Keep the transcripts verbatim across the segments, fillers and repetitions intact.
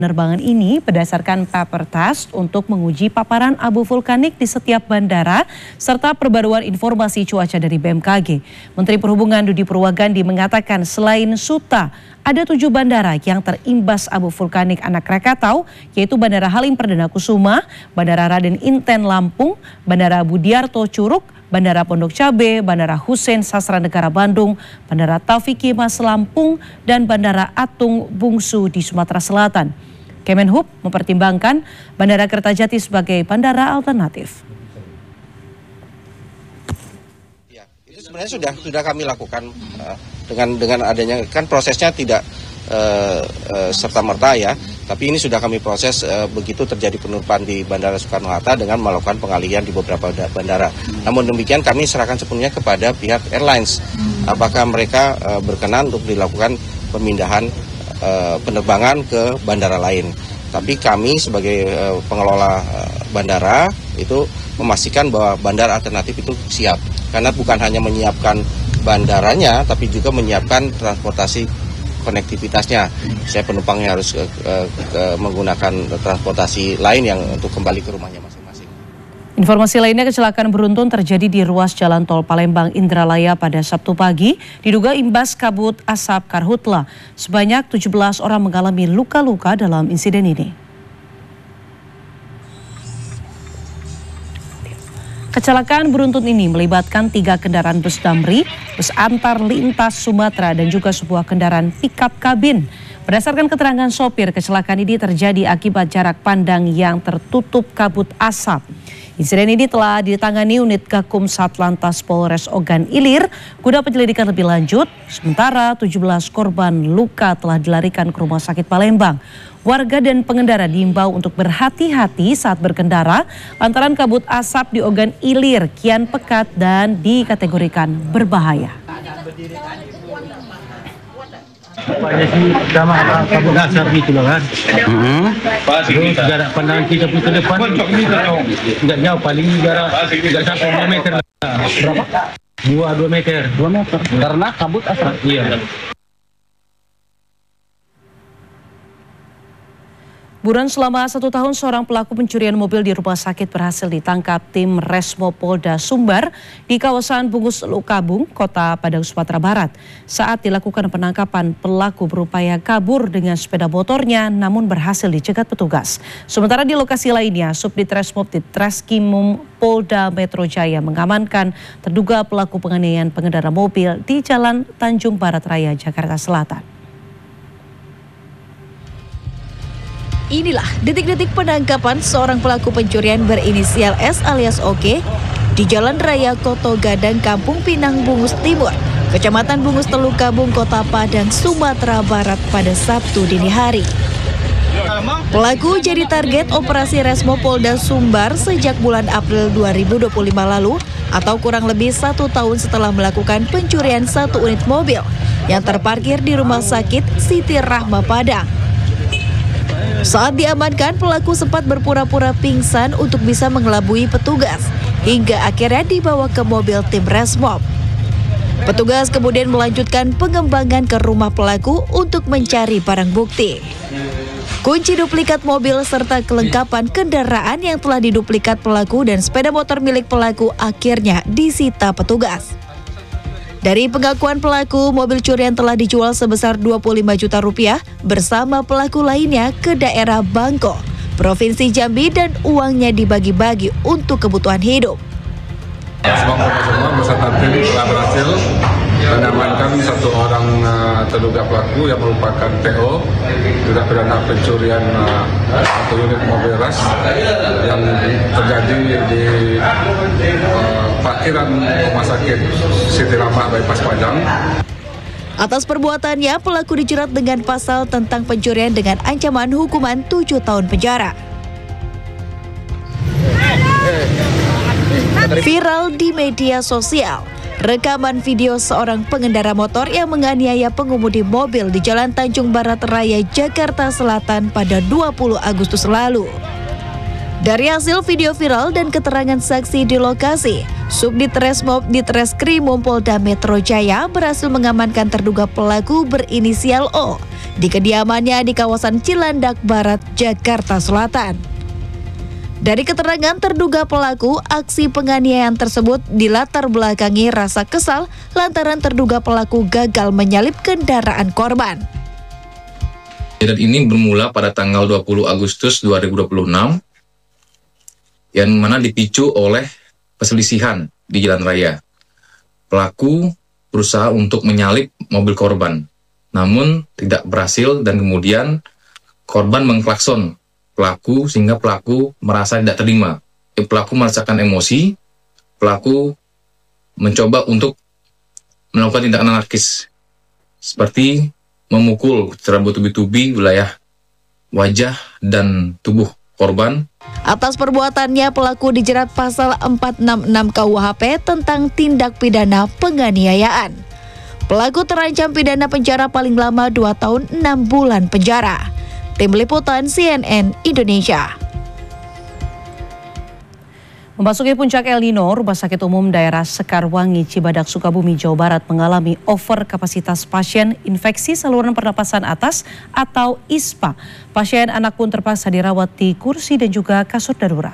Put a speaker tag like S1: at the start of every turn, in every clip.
S1: Penerbangan ini berdasarkan paper test untuk menguji paparan abu vulkanik di setiap bandara serta perbaruan informasi cuaca dari B M K G. Menteri Perhubungan Dudi Purwagandi mengatakan selain Suta, ada tujuh bandara yang terimbas abu vulkanik anak Krakatau, yaitu Bandara Halim Perdana Kusuma, Bandara Raden Inten Lampung, Bandara Budiarto Curug, Bandara Pondok Cabe, Bandara Hussein Sasranegara Bandung, Bandara Taufik Kimas Lampung, dan Bandara Atung Bungsu di Sumatera Selatan. Kemenhub mempertimbangkan Bandara Kertajati sebagai bandara alternatif.
S2: Ya, itu sebenarnya sudah sudah kami lakukan uh, dengan dengan adanya kan prosesnya tidak uh, uh, serta merta ya, tapi ini sudah kami proses uh, begitu terjadi penutupan di Bandara Soekarno-Hatta dengan melakukan pengalihan di beberapa bandara. Hmm. Namun demikian kami serahkan sepenuhnya kepada pihak airlines, hmm. apakah mereka uh, berkenan untuk dilakukan pemindahan Uh, penerbangan ke bandara lain. Tapi kami sebagai uh, pengelola uh, bandara itu memastikan bahwa bandara alternatif itu siap. Karena bukan hanya menyiapkan bandaranya, tapi juga menyiapkan transportasi konektivitasnya. Saya penumpangnya harus uh, uh, uh, menggunakan transportasi lain yang untuk kembali ke rumahnya masing-masing.
S1: Informasi lainnya, kecelakaan beruntun terjadi di ruas jalan tol Palembang Indralaya pada Sabtu pagi, diduga imbas kabut asap karhutla. Sebanyak tujuh belas orang mengalami luka-luka dalam insiden ini. Kecelakaan beruntun ini melibatkan tiga kendaraan bus Damri, bus antar lintas Sumatera, dan juga sebuah kendaraan pickup kabin. Berdasarkan keterangan sopir, kecelakaan ini terjadi akibat jarak pandang yang tertutup kabut asap. Insiden ini telah ditangani unit Gakum Satlantas Polres Ogan Ilir guna penyelidikan lebih lanjut. Sementara tujuh belas korban luka telah dilarikan ke Rumah Sakit Palembang. Warga dan pengendara diimbau untuk berhati-hati saat berkendara lantaran kabut asap di Ogan Ilir kian pekat dan dikategorikan berbahaya.
S3: Banyak sih sama kabut asap gitu loh kan. Hmm. Terus jarak pandangan kita pun ke depan nggak jauh, paling jarak nggak sampai dua meter. Berapa? Dua dua meter. Dua meter. Karena kabut asap. Iya.
S1: Buron selama satu tahun, seorang pelaku pencurian mobil di rumah sakit berhasil ditangkap tim Resmo Polda Sumbar di kawasan Bungus Lukabung, Kota Padang, Sumatera Barat. Saat dilakukan penangkapan, pelaku berupaya kabur dengan sepeda motornya namun berhasil dicegat petugas. Sementara di lokasi lainnya, Subdit Resmob di Treskrimum Polda Metro Jaya mengamankan terduga pelaku penganiayaan pengendara mobil di Jalan Tanjung Barat Raya, Jakarta Selatan.
S4: Inilah detik-detik penangkapan seorang pelaku pencurian berinisial S alias Oke di Jalan Raya Koto Gadang, Kampung Pinang, Bungus Timur, Kecamatan Bungus Telukabung, Kota Padang, Sumatera Barat pada Sabtu dini hari. Pelaku jadi target operasi Resmo Polda Sumbar sejak bulan April dua ribu dua puluh lima lalu atau kurang lebih satu tahun setelah melakukan pencurian satu unit mobil yang terparkir di Rumah Sakit Siti Rahma Padang. Saat diamankan, pelaku sempat berpura-pura pingsan untuk bisa mengelabui petugas, hingga akhirnya dibawa ke mobil tim Resmob. Petugas kemudian melanjutkan pengembangan ke rumah pelaku untuk mencari barang bukti. Kunci duplikat mobil serta kelengkapan kendaraan yang telah diduplikat pelaku dan sepeda motor milik pelaku akhirnya disita petugas. Dari pengakuan pelaku, mobil curian telah dijual sebesar dua puluh lima juta rupiah bersama pelaku lainnya ke daerah Bangko, Provinsi Jambi, dan uangnya dibagi-bagi untuk kebutuhan hidup.
S5: Semua semua beserta tim telah berhasil mengamankan satu orang uh, terduga pelaku yang merupakan T O tindak pidana pencurian uh, satu unit mobil ras yang terjadi di uh, parkiran Rumah Sakit Siti Rahma Bypass Padang.
S4: Atas perbuatannya, pelaku dijerat dengan pasal tentang pencurian dengan ancaman hukuman tujuh tahun penjara. Viral di media sosial, rekaman video seorang pengendara motor yang menganiaya pengemudi mobil di Jalan Tanjung Barat Raya, Jakarta Selatan pada dua puluh Agustus lalu. Dari hasil video viral dan keterangan saksi di lokasi, Subdit Resmob di Treskrimum Polda Metro Jaya berhasil mengamankan terduga pelaku berinisial O di kediamannya di kawasan Cilandak Barat, Jakarta Selatan. Dari keterangan terduga pelaku, aksi penganiayaan tersebut dilatar belakangi rasa kesal lantaran terduga pelaku gagal menyalip kendaraan korban.
S6: Dan ini bermula pada tanggal dua puluh Agustus dua ribu dua puluh enam, yang mana dipicu oleh perselisihan di jalan raya. Pelaku berusaha untuk menyalip mobil korban, namun tidak berhasil dan kemudian korban mengklakson pelaku sehingga pelaku merasa tidak terima. Pelaku merasakan emosi, pelaku mencoba untuk melakukan tindakan anarkis seperti memukul secara bertubi-tubi wilayah wajah dan tubuh korban.
S4: Atas perbuatannya, pelaku dijerat pasal empat enam enam K U H P tentang tindak pidana penganiayaan. Pelaku terancam pidana penjara paling lama dua tahun enam bulan penjara. Tim Liputan C N N Indonesia.
S1: Memasuki puncak El Nino, Rumah Sakit Umum Daerah Sekarwangi, Cibadak, Sukabumi, Jawa Barat mengalami over kapasitas pasien infeksi saluran pernapasan atas atau I S P A. Pasien anak pun terpaksa dirawat di kursi dan juga kasur darurat.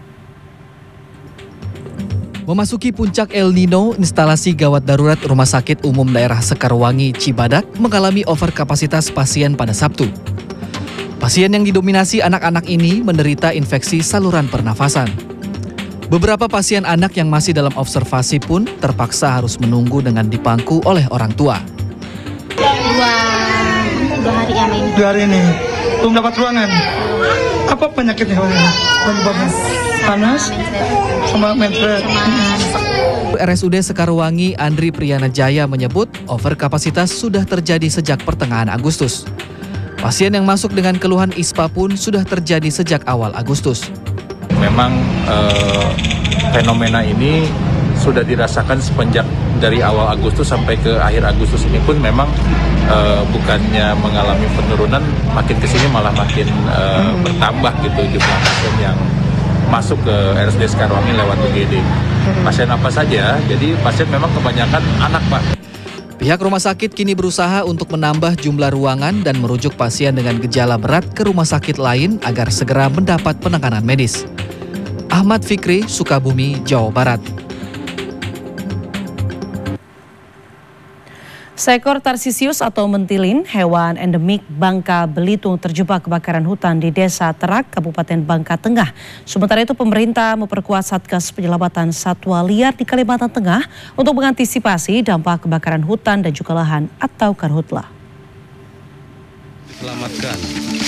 S7: Memasuki puncak El Nino, instalasi gawat darurat Rumah Sakit Umum Daerah Sekarwangi, Cibadak mengalami over kapasitas pasien pada Sabtu. Pasien yang didominasi anak-anak ini menderita infeksi saluran pernafasan. Beberapa pasien anak yang masih dalam observasi pun terpaksa harus menunggu dengan dipangku oleh orang tua.
S8: Dua, dua hari ya ini.
S9: Dua hari ini, belum dapat ruangan. Apa penyakitnya? Penyebabnya panas, sama menstret.
S7: R S U D Sekarwangi Andri Priyana Jaya menyebut over kapasitas sudah terjadi sejak pertengahan Agustus. Pasien yang masuk dengan keluhan I S P A pun sudah terjadi sejak awal Agustus.
S10: Memang eh, fenomena ini sudah dirasakan semenjak dari awal Agustus sampai ke akhir Agustus ini pun memang eh, bukannya mengalami penurunan, makin kesini malah makin eh, bertambah gitu jumlah pasien yang masuk ke R S U D Sekarwangi lewat U G D. Pasien apa saja? Jadi pasien memang kebanyakan anak, Pak.
S7: Pihak rumah sakit kini berusaha untuk menambah jumlah ruangan dan merujuk pasien dengan gejala berat ke rumah sakit lain agar segera mendapat penanganan medis. Ahmad Fikri, Sukabumi, Jawa Barat.
S1: Seekor Tarsisius atau mentilin, hewan endemik Bangka Belitung, terjebak kebakaran hutan di Desa Terak, Kabupaten Bangka Tengah. Sementara itu pemerintah memperkuat Satgas Penyelamatan Satwa Liar di Kalimantan Tengah untuk mengantisipasi dampak kebakaran hutan dan juga lahan atau karhutla.
S11: Selamatkan.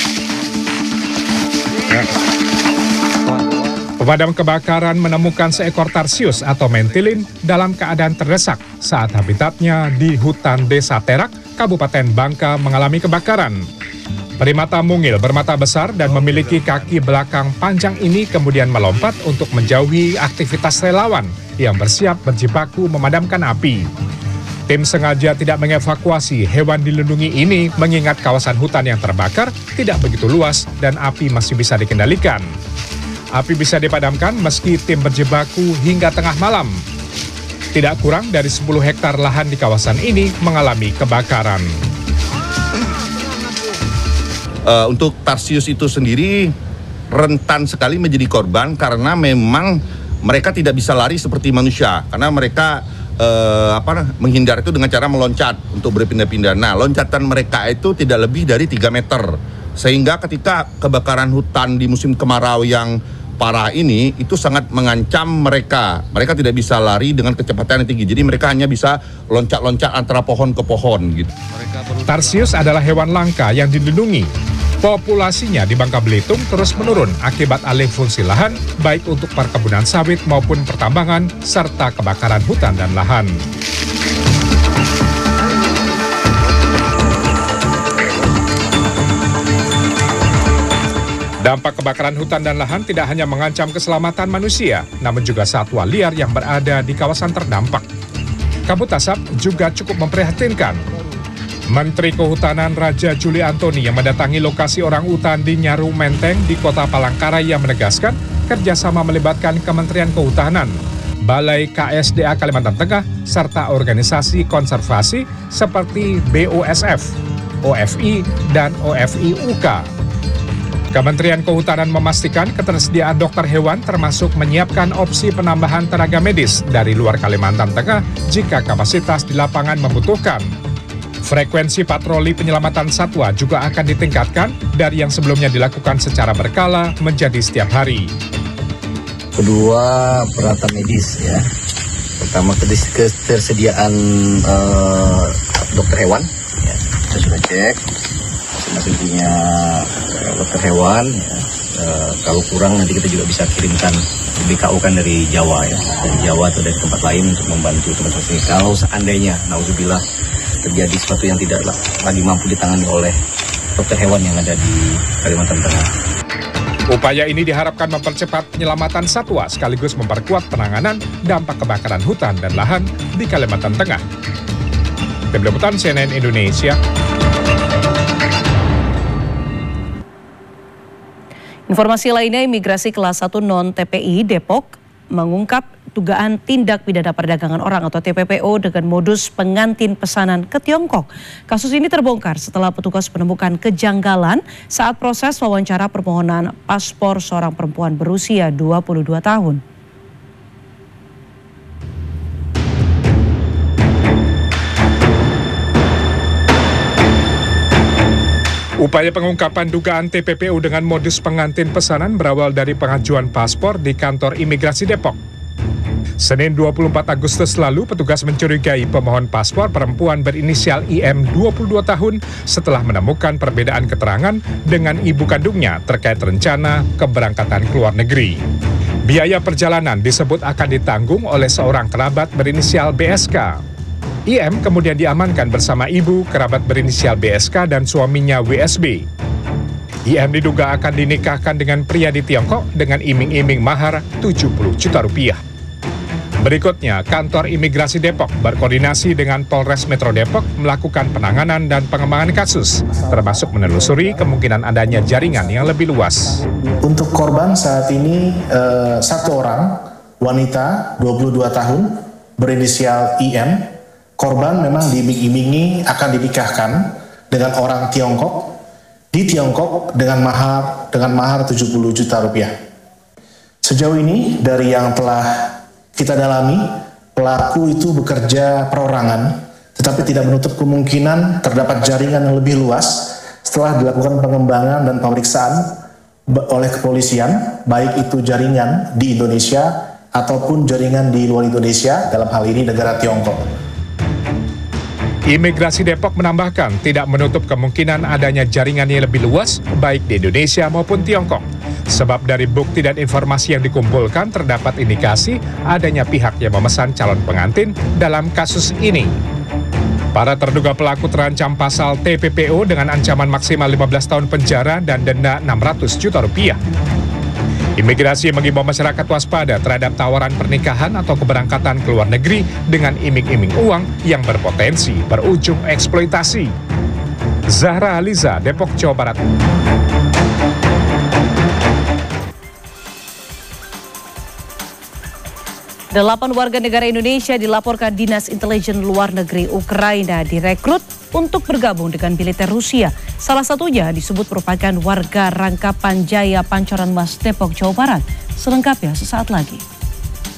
S11: Ya. Pemadam kebakaran menemukan seekor tarsius atau mentilin dalam keadaan terdesak saat habitatnya di hutan Desa Terak, Kabupaten Bangka mengalami kebakaran. Primata mungil bermata besar dan memiliki kaki belakang panjang ini kemudian melompat untuk menjauhi aktivitas relawan yang bersiap berjibaku memadamkan api. Tim sengaja tidak mengevakuasi hewan dilindungi ini mengingat kawasan hutan yang terbakar tidak begitu luas dan api masih bisa dikendalikan. Api bisa dipadamkan meski tim berjibaku hingga tengah malam. Tidak kurang dari sepuluh hektar lahan di kawasan ini mengalami kebakaran.
S12: Uh, untuk tarsius itu sendiri rentan sekali menjadi korban karena memang mereka tidak bisa lari seperti manusia. Karena mereka uh, apa, menghindar itu dengan cara meloncat untuk berpindah-pindah. Nah, loncatan mereka itu tidak lebih dari tiga meter. Sehingga ketika kebakaran hutan di musim kemarau yang parah ini itu sangat mengancam mereka. Mereka tidak bisa lari dengan kecepatan yang tinggi. Jadi mereka hanya bisa loncat-loncat antara pohon ke pohon gitu.
S11: Tarsius adalah hewan langka yang dilindungi. Populasinya di Bangka Belitung terus menurun akibat alih fungsi lahan baik untuk perkebunan sawit maupun pertambangan serta kebakaran hutan dan lahan. Dampak kebakaran hutan dan lahan tidak hanya mengancam keselamatan manusia, namun juga satwa liar yang berada di kawasan terdampak. Kabut asap juga cukup memprihatinkan. Menteri Kehutanan Raja Juli Antoni yang mendatangi lokasi orang utan di Nyaru Menteng di Kota Palangkaraya menegaskan kerjasama melibatkan Kementerian Kehutanan, Balai K S D A Kalimantan Tengah, serta organisasi konservasi seperti B O S F. O F I, dan O F I U K. Kementerian Kehutanan memastikan ketersediaan dokter hewan termasuk menyiapkan opsi penambahan tenaga medis dari luar Kalimantan Tengah jika kapasitas di lapangan membutuhkan. Frekuensi patroli penyelamatan satwa juga akan ditingkatkan dari yang sebelumnya dilakukan secara berkala menjadi setiap hari.
S13: Kedua, peralatan medis ya. Pertama, ketersediaan uh, dokter hewan. Ya. Kita sudah cek, masing-masing punya dokter hewan. Ya. Uh, kalau kurang nanti kita juga bisa kirimkan B K U kan dari Jawa ya, dari Jawa atau dari tempat lain untuk membantu teman-teman ini. Kalau seandainya, nauzubillah, terjadi sesuatu yang tidak lagi mampu ditangani oleh dokter hewan yang ada di Kalimantan Tengah.
S11: Upaya ini diharapkan mempercepat penyelamatan satwa sekaligus memperkuat penanganan dampak kebakaran hutan dan lahan di Kalimantan Tengah. Tim Liputan C N N Indonesia.
S1: Informasi lainnya, imigrasi kelas satu non T P I Depok mengungkap dugaan tindak pidana perdagangan orang atau T P P O dengan modus pengantin pesanan ke Tiongkok. Kasus ini terbongkar setelah petugas menemukan kejanggalan saat proses wawancara permohonan paspor seorang perempuan berusia dua puluh dua tahun.
S11: Upaya pengungkapan dugaan T P P O dengan modus pengantin pesanan berawal dari pengajuan paspor di kantor imigrasi Depok. Senin dua puluh empat Agustus lalu, petugas mencurigai pemohon paspor perempuan berinisial I M dua puluh dua tahun setelah menemukan perbedaan keterangan dengan ibu kandungnya terkait rencana keberangkatan ke luar negeri. Biaya perjalanan disebut akan ditanggung oleh seorang kerabat berinisial B S K. I M kemudian diamankan bersama ibu, kerabat berinisial B S K, dan suaminya W S B. I M diduga akan dinikahkan dengan pria di Tiongkok dengan iming-iming mahar tujuh puluh juta rupiah. Berikutnya, kantor imigrasi Depok berkoordinasi dengan Polres Metro Depok melakukan penanganan dan pengembangan kasus, termasuk menelusuri kemungkinan adanya jaringan yang lebih luas.
S14: Untuk korban saat ini eh, satu orang, wanita dua puluh dua tahun, berinisial I M. Korban memang diiming-imingi akan dinikahkan dengan orang Tiongkok di Tiongkok dengan mahar dengan mahar tujuh puluh juta rupiah. Sejauh ini dari yang telah kita dalami, pelaku itu bekerja perorangan, tetapi tidak menutup kemungkinan terdapat jaringan yang lebih luas setelah dilakukan pengembangan dan pemeriksaan oleh kepolisian, baik itu jaringan di Indonesia ataupun jaringan di luar Indonesia, dalam hal ini negara Tiongkok.
S11: Imigrasi Depok menambahkan tidak menutup kemungkinan adanya jaringan yang lebih luas baik di Indonesia maupun Tiongkok. Sebab dari bukti dan informasi yang dikumpulkan terdapat indikasi adanya pihak yang memesan calon pengantin dalam kasus ini. Para terduga pelaku terancam pasal T P P O dengan ancaman maksimal lima belas tahun penjara dan denda enam ratus juta rupiah. Imigrasi mengimbau masyarakat waspada terhadap tawaran pernikahan atau keberangkatan ke luar negeri dengan iming-iming uang yang berpotensi berujung eksploitasi. Zahra Aliza, Depok, Jawa Barat.
S1: Delapan warga negara Indonesia dilaporkan Dinas Intelijen Luar Negeri Ukraina direkrut untuk bergabung dengan militer Rusia. Salah satunya disebut merupakan warga Rangkapan Jaya, Pancoran Mas, Depok, Jawa Barat. Selengkapnya sesaat lagi.